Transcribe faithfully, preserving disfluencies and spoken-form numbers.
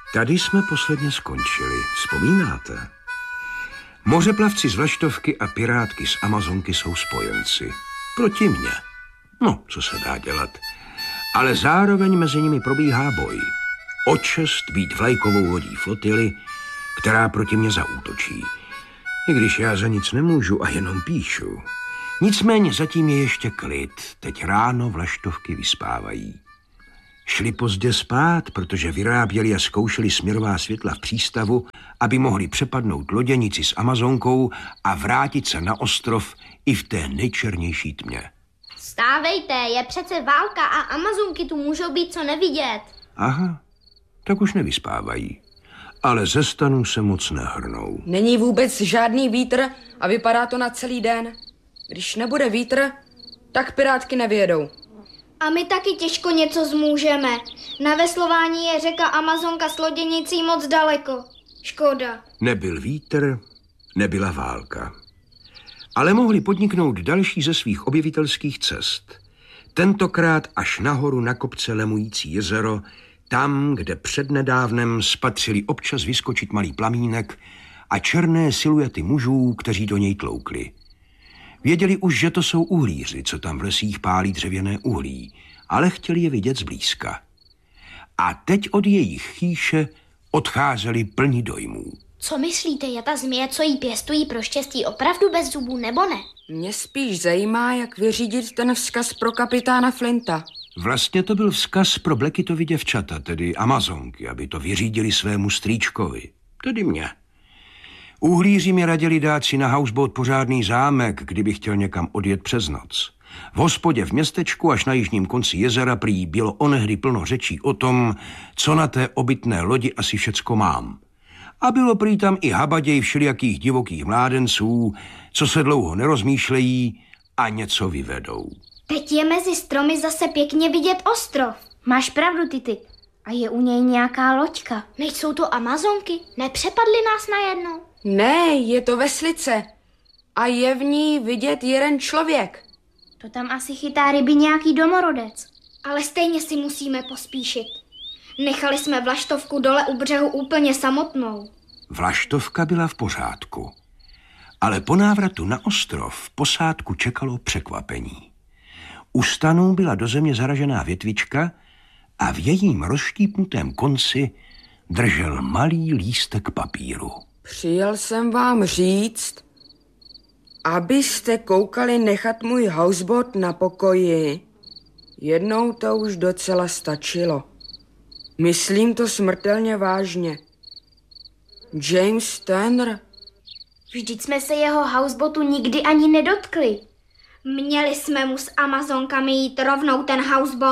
Tady jsme posledně skončili, vzpomínáte? Mořeplavci z Vlaštovky a pirátky z Amazonky jsou spojenci. Proti mně. No, co se dá dělat. Ale zároveň mezi nimi probíhá boj. O čest být vlajkovou lodí flotily, která proti mně zaútočí. I když já za nic nemůžu a jenom píšu. Nicméně zatím je ještě klid. Teď ráno Vlaštovky vyspávají. Šli pozdě spát, protože vyráběli a zkoušeli směrová světla v přístavu, aby mohli přepadnout loděnici s Amazonkou a vrátit se na ostrov i v té nejčernější tmě. Vstávejte, je přece válka a Amazonky tu můžou být co nevidět. Aha, tak už nevyspávají. Ale ze stanu se moc nehrnou. Není vůbec žádný vítr a vypadá to na celý den. Když nebude vítr, tak pirátky nevyjedou. A my taky těžko něco zmůžeme. Na veslování je řeka Amazonka s loděnicí moc daleko. Škoda. Nebyl vítr, nebyla válka. Ale mohli podniknout další ze svých objevitelských cest. Tentokrát až nahoru na kopce lemující jezero, tam, kde přednedávnem spatřili občas vyskočit malý plamínek a černé siluety mužů, kteří do něj tloukli. Věděli už, že to jsou uhlíři, co tam v lesích pálí dřevěné uhlí, ale chtěli je vidět zblízka. A teď od jejich chýše odcházeli plní dojmů. Co myslíte, je ta zmije, co jí pěstují pro štěstí, opravdu bez zubů, nebo ne? Mě spíš zajímá, jak vyřídit ten vzkaz pro kapitána Flinta. Vlastně to byl vzkaz pro Blackettovy děvčata, tedy Amazonky, aby to vyřídili svému strýčkovi, tedy mě. Uhlíři mi radili dát si na houseboat pořádný zámek, kdyby chtěl někam odjet přes noc. V hospodě v městečku až na jižním konci jezera prý bylo onehdy plno řečí o tom, co na té obytné lodi asi všecko mám. A bylo prý tam i habaděj všelijakých divokých mládenců, co se dlouho nerozmýšlejí a něco vyvedou. Teď je mezi stromy zase pěkně vidět ostrov. Máš pravdu, Tity. A je u něj nějaká loďka. Nejsou to Amazonky? Nepřepadly nás najednou? Ne, je to veslice. A je v ní vidět jeden člověk. To tam asi chytá ryby nějaký domorodec. Ale stejně si musíme pospíšit. Nechali jsme Vlaštovku dole u břehu úplně samotnou. Vlaštovka byla v pořádku. Ale po návratu na ostrov posádku čekalo překvapení. U stanů byla do země zaražená větvička a v jejím rozštípnutém konci držel malý lístek papíru. Přijel jsem vám říct, abyste koukali nechat můj houseboat na pokoji. Jednou to už docela stačilo. Myslím to smrtelně vážně. James Tanner. Vždyť jsme se jeho houseboatu nikdy ani nedotkli. Měli jsme mu s Amazonkami jít rovnou ten houseboat